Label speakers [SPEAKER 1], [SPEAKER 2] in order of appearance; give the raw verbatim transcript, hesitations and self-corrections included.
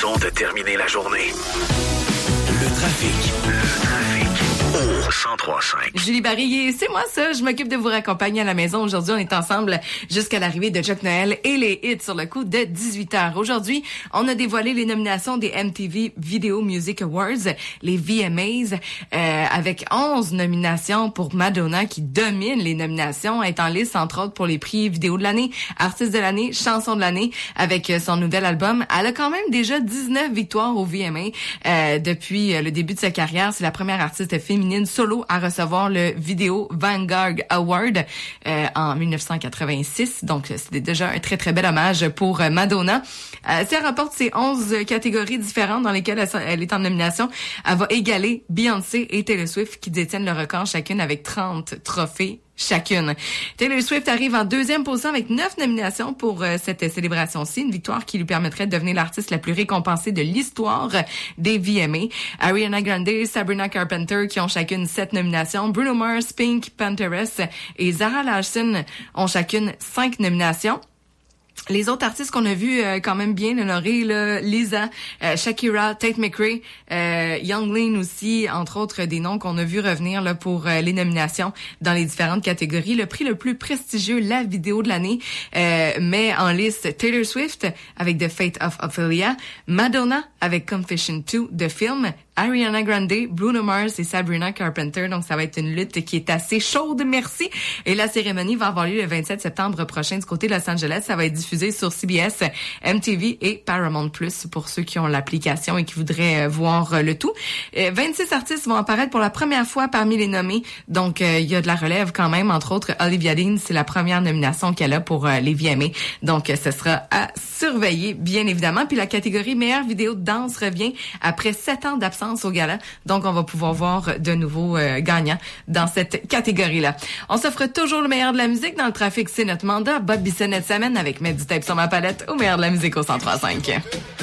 [SPEAKER 1] façon de terminer la journée. Le trafic. Le trafic. Au cent trois cinq.
[SPEAKER 2] Julie Barry, c'est moi ça. Je m'occupe de vous raccompagner à la maison. Aujourd'hui, on est ensemble jusqu'à l'arrivée de Chuck Noël et les hits sur le coup de dix-huit heures. Aujourd'hui, on a dévoilé les nominations des M T V Video Music Awards, les V M As, euh, avec onze nominations pour Madonna qui domine les nominations, est en liste entre autres pour les prix vidéo de l'année, artiste de l'année, chanson de l'année avec son nouvel album. Elle a quand même déjà dix-neuf victoires au V M A euh, depuis le début de sa carrière. C'est la première artiste féminine solo à recevoir le Video Vanguard Award euh, en dix-neuf cent quatre-vingt-six. Donc, c'était déjà un très, très bel hommage pour euh, Madonna. Euh, si elle remporte ses onze catégories différentes dans lesquelles elle, elle est en nomination, elle va égaler Beyoncé et Taylor Swift qui détiennent le record chacune avec trente trophées chacune. Taylor Swift arrive en deuxième position avec neuf nominations pour euh, cette célébration-ci, une victoire qui lui permettrait de devenir l'artiste la plus récompensée de l'histoire des V M A. Ariana Grande, Sabrina Carpenter qui ont chacune sept nominations, Bruno Mars, Pink, Panteras et Zara Larsson ont chacune cinq nominations. Les autres artistes qu'on a vus euh, quand même bien honorés, là, Lisa, euh, Shakira, Tate McRae, euh, Young Lean aussi, entre autres des noms qu'on a vu revenir là pour euh, les nominations dans les différentes catégories. Le prix le plus prestigieux, la vidéo de l'année, euh, met en liste Taylor Swift avec The Fate of Ophelia, Madonna avec Confession deux, The Film, Ariana Grande, Bruno Mars et Sabrina Carpenter. Donc, ça va être une lutte qui est assez chaude, merci. Et la cérémonie va avoir lieu le vingt-sept septembre prochain du côté de Los Angeles. Ça va être diffusé sur C B S, M T V et Paramount Plus pour ceux qui ont l'application et qui voudraient voir le tout. vingt-six artistes vont apparaître pour la première fois parmi les nommés. Donc, il y a de la relève quand même. Entre autres, Olivia Dean, c'est la première nomination qu'elle a pour les V M A. Donc, ce sera à surveiller, bien évidemment. Puis la catégorie meilleure vidéo de danse revient après sept ans d'absence au gala. Donc, on va pouvoir voir de nouveaux euh, gagnants dans cette catégorie-là. On s'offre toujours le meilleur de la musique dans le trafic. C'est notre mandat. Bob Bissonnette s'amène avec Mettre du tape sur ma palette au meilleur de la musique au cent trois cinq.